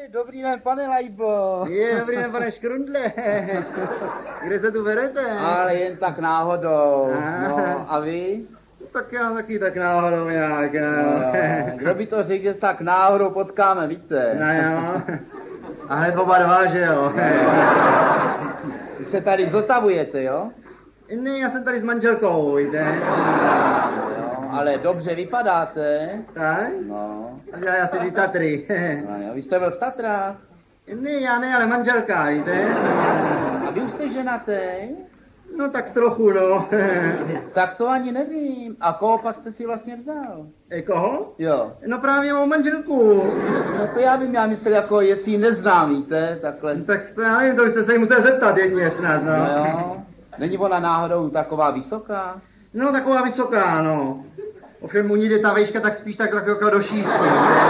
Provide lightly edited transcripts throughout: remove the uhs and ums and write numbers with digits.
Dobrý den, pane Lajbo. Dobrý den, pane Škrundle. Kde se tu berete? Ale jen tak náhodou. No, a vy? Tak já taky tak náhodou nějak. No, kdo by to řekl, že se tak náhodou potkáme, víte? No jo. A hned oba dva, že jo? Vy se tady zotavujete, jo? Ne, já jsem tady s manželkou, víte? Jo, ale dobře vypadáte. Tak? No. A já si ty Tatry. No, jo, vy jste byl v Tatrách. Ne, já ne, ale manželka, víte? A vy už jste ženatý? No tak trochu, no. Tak to ani nevím. A koho pak jste si vlastně vzal? Koho? Jo. No právě mou manželku. No to já bych měl myslet, jako jestli ji neznám, víte, takhle. Tak to já nevím, to byste se jí musel zeptat jedně snad, no. No jo. Není ona náhodou taková vysoká? No taková vysoká, no. Ovšem u ní jde ta vejška tak spíš tak trochu jako do šířky.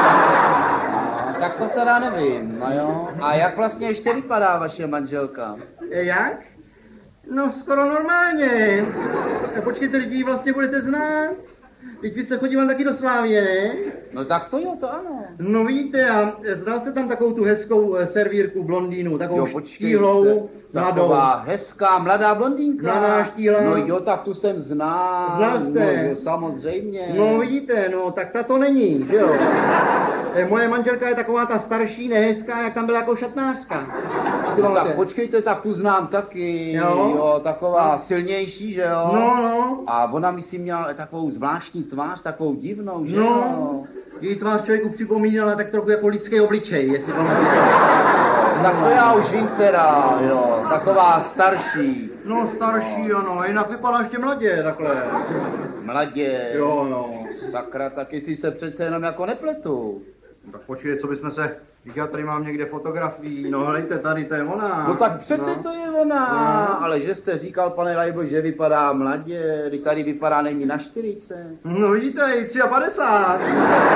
No, tak to teda nevím, no jo. A jak vlastně ještě vypadá vaše manželka? Jak? No skoro normálně. Počkejte, lidi, vlastně budete znát. Teď byste chodíval taky do Slávie, ne? No tak to jo, to ano. No víte, a znal jste tam takovou tu hezkou servírku blondýnu, takovou štíhlou, mladou. Taková hezká, mladá blondýnka. Mladá štíhlá. No jo, tak tu jsem znal. Znal jste? No jo, samozřejmě. No vidíte, no tak ta to není, že jo? Moje manželka je taková ta starší, nehezká, jak tam byla jako šatnářka. No tak počkejte, tak tu znám taky. Jo, taková silnější, že jo? No. A ona myslím měla takovou zvláštní tvář, takovou divnou, že no. jo? Její tvář člověku připomínala tak trochu jako lidský obličej, jestli to Tak to já už vím teda, jo, taková starší. No starší, ano, jinak vypadá ještě mladě, takhle. Mladě? Jo, no. Sakra, tak jestli se přece jenom jako nepletu. Tak počkej, co bychom se... Já tady mám někde fotografii, no hejte, tady to je ona. No tak přece to je ona, ale že jste říkal, pane Lajbo, že vypadá mladě, tady vypadá nejmí na 40. No vidíte, i 53.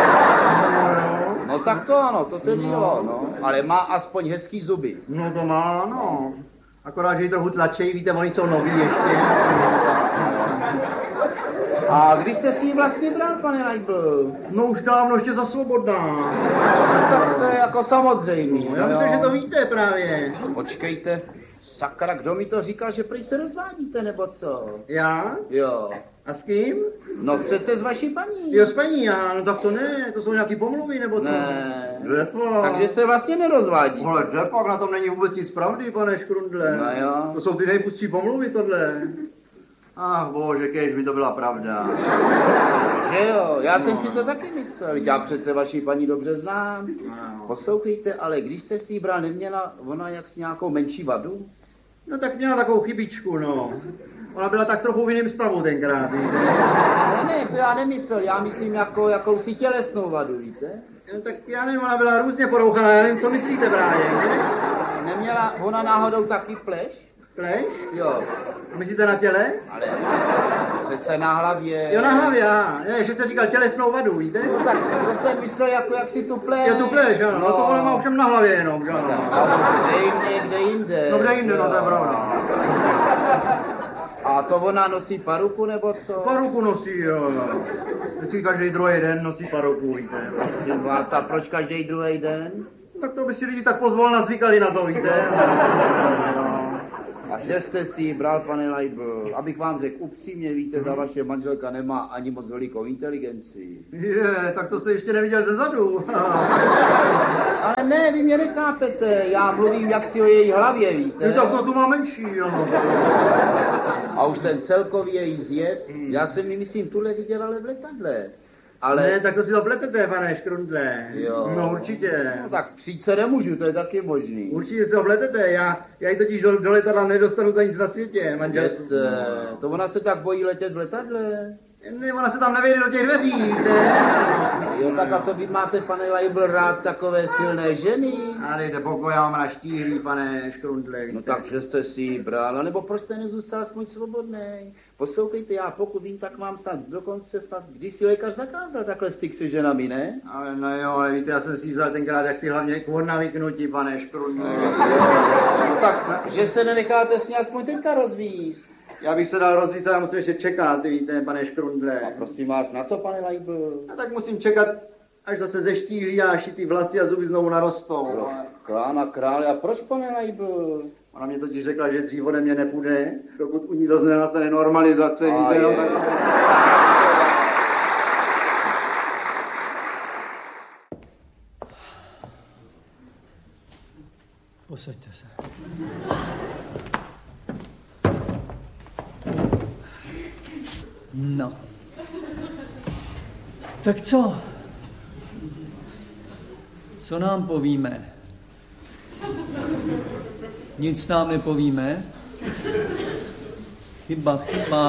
No tak to ano, to tedy jo, no. Ale má aspoň hezký zuby. No to má, no. Akorát, že ji trochu tlačejí, víte, oni jsou noví ještě. A kdy jste si ji vlastně bral, pane Lajbo? No už dávno, ještě za svobodná. No, tak to je jako samozřejmý. No, já myslím, že to víte právě. Počkejte, sakra, kdo mi to říkal, že prý se rozvádíte, nebo co? Já? Jo. A s kým? No přece s vaší paní. Jo, s paní, no tak to ne, to jsou nějaký pomluvy, nebo co? Ne. Dřepak. Takže se vlastně nerozvádí. Ale dřepak, na tom není vůbec nic pravdy, pane Škrundle. No jo. To jsou ty nejpustší pomluvy, tohle. Ach bože, kež by to byla pravda. Že jo, já jsem si to taky myslel, já přece vaši paní dobře znám. Poslouchejte, ale když jste si ji bral, neměla ona jaksi nějakou menší vadu? No tak měla takovou chybičku, no. Ona byla tak trochu v jiném stavu tenkrát, víte. Ne, to já nemyslel, já myslím jakousi tělesnou vadu, víte? No, tak já nevím, ona byla různě porouchaná, já nevím, co myslíte právě, ne? Neměla ona náhodou taky pleš? Pleš? Jo. Myslíte na těle? Ale přece na hlavě. Jo, na hlavě, ne, že jste říkal tělesnou vadu, víte? No tak to jsem myslel, jako jak si tu pleš. Jo, tu pleš, ano, no to ona má ovšem na hlavě jenom, že ano. Tak samozřejmě, kde jinde. No kde jinde, no to je pravda. A to ona nosí paruku, nebo co? Paruku nosí, jo. Vždycky každý druhý den nosí paruku, víte. Prosím vás, a proč každý druhý den? Tak to by si lidi tak pozvolna zvykali na to, víte. A že jste si ji bral, pane Lajbo, abych vám řekl upřímně, víte, ta vaše manželka nemá ani moc velikou inteligenci. Tak to jste ještě neviděl ze zadu. Ale ne, vy mě nechápete, já mluvím jaksi o její hlavě, víte. Tak to tu má menší, ano. A už ten celkový její zjev, já jsem mi myslím tuhle viděl, ale v letadle. Ale... Ne, tak to si to pletete, pane Škrundle. Jo. No určitě. No tak přijít se nemůžu, to je taky možný. Určitě si to pletete, já ji totiž do letadla nedostanu za nic na světě, manželku. To ona se tak bojí letět v letadle? Ne, ona se tam nevejde do těch dveří, víte. Jo, tak a to vy máte, pane Lajbl, rád takové silné ženy? A dejte pokoj, já mám na štíhlý, pane Škrundle, víte. No tak, že jste si ji bral, nebo proč jste nezůstal aspoň svobodný? Poslouchejte, já pokud vím, tak mám snad dokonce když si lékař zakázal takhle styk se ženami, ne? Ale no jo, ale víte, já jsem si vzal tenkrát jaksi hlavně k navyknutí, pane Škrundle. No tak, že se nenecháte s ní aspoň teďka rozvízt. Já bych se dal rozvíjet, ale musím ještě čekat, víte, pane Škrundle. A prosím vás, na co, pane Lajbl? No tak musím čekat, Až zase zeštíhlí a ty vlasy a zuby znovu narostou. Klána krále, a proč po mně nejbyl? Ona mě totiž řekla, že dřív ode mě nepůjde, dokud u ní zase nenastane normalizace. Víte, jenom tak... Posaďte se. No. Tak co? Co nám povíme? Nic nám nepovíme? Chyba.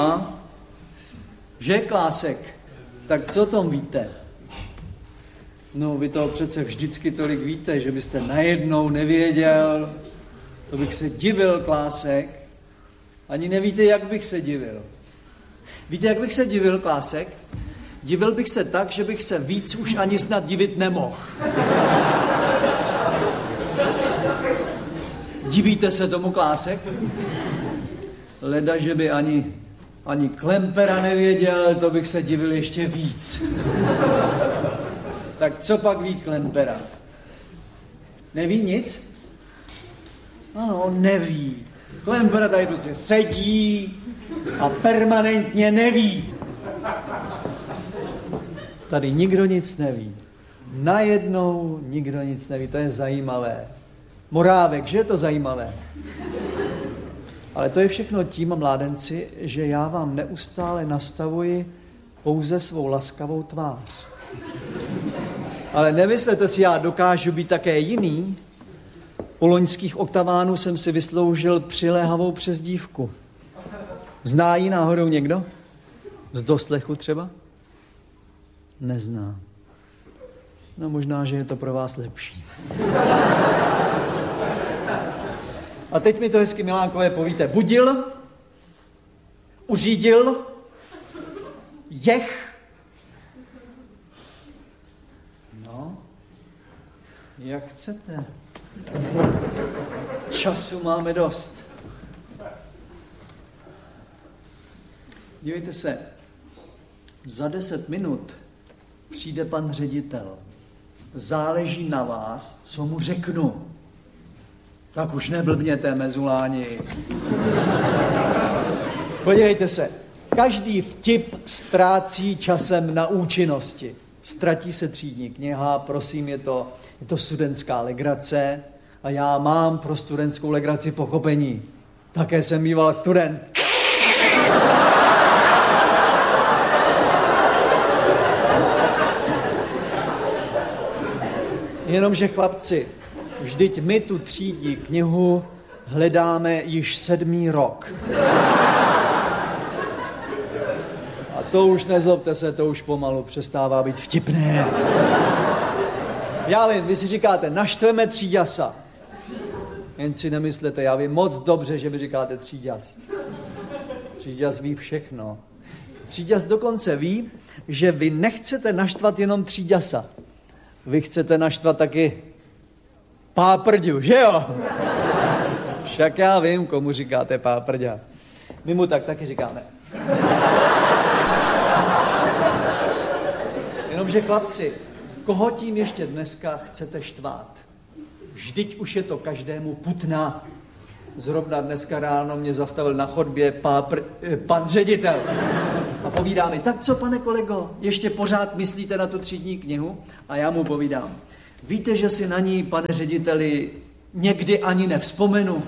Že, Klásek? Tak co o tom víte? No, vy to přece vždycky tolik víte, že byste najednou nevěděl. To bych se divil, Klásek. Ani nevíte, jak bych se divil. Víte, jak bych se divil, Klásek? Divil bych se tak, že bych se víc už ani snad divit nemohl. Divíte se tomu, Klásek? Leda, že by ani Klempera nevěděl, to bych se divil ještě víc. Tak co pak ví Klempera? Neví nic? Ano, neví. Klempera tady prostě sedí a permanentně neví. Tady nikdo nic neví. Najednou nikdo nic neví, to je zajímavé. Morávek, že je to zajímavé? Ale to je všechno tím, mládenci, že já vám neustále nastavuji pouze svou laskavou tvář. Ale nemyslete si, já dokážu být také jiný. U loňských oktavánů jsem si vysloužil přiléhavou přezdívku. Zná ji náhodou někdo? Z doslechu třeba? Neznám. No možná, že je to pro vás lepší. A teď mi to hezky, milánkové, povíte. Budil, uřídil, jech. No, jak chcete. Času máme dost. Dívejte se, za 10 minut přijde pan ředitel. Záleží na vás, co mu řeknu. Tak už neblbněte, mezuláni. Podívejte se, každý vtip ztrácí časem na účinnosti. Ztratí se třídní kniha, prosím, je to studentská legrace a já mám pro studentskou legraci pochopení. Také jsem býval student. Jenomže chlapci, vždyť my tu třídní knihu hledáme již 7. rok. A to už nezlobte se, to už pomalu přestává být vtipné. Já vím, vy si říkáte, naštveme tříďasa. Jen si nemyslete, já vím moc dobře, že vy říkáte tříďas. Tříďas ví všechno. Tříďas dokonce ví, že vy nechcete naštvat jenom tříďasa. Vy chcete naštvat taky páprďu, že jo? Však já vím, komu říkáte páprďa. My mu tak taky říkáme. Jenomže chlapci, koho tím ještě dneska chcete štvát? Vždyť už je to každému putná. Zrovna dneska ráno mě zastavil na chodbě pan ředitel. A povídá mi, tak co, pane kolego, ještě pořád myslíte na tu třídní knihu? A já mu povídám, víte, že si na ní, pane řediteli, někdy ani nevzpomenu.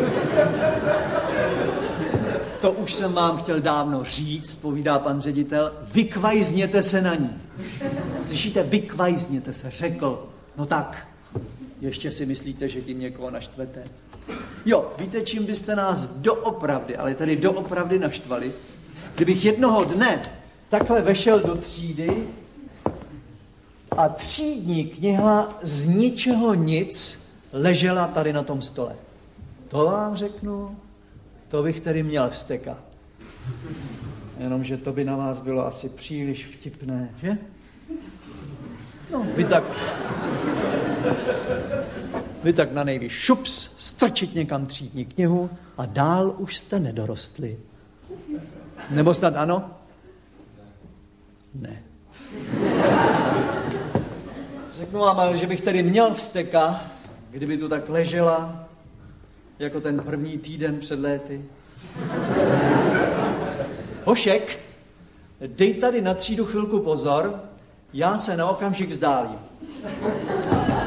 To už jsem vám chtěl dávno říct, povídá pan ředitel, vykvajzněte se na ní. Slyšíte, vykvajzněte se, řekl. No tak, ještě si myslíte, že tím někoho naštvete? Jo, víte, čím byste nás doopravdy, ale tady doopravdy naštvali? Kdybych jednoho dne takhle vešel do třídy a třídní kniha z ničeho nic ležela tady na tom stole. To vám řeknu, to bych tedy měl vztekat. Jenomže to by na vás bylo asi příliš vtipné, že? No, vy tak na nejvíc šups, strčit někam třídní knihu a dál už jste nedorostli. Nebo snad ano? Ne. Řeknu vám, ale že bych tady měl vzteka, kdyby tu tak ležela, jako ten první týden před léty. Hošek, dej tady na třídu chvilku pozor, já se na okamžik vzdálím.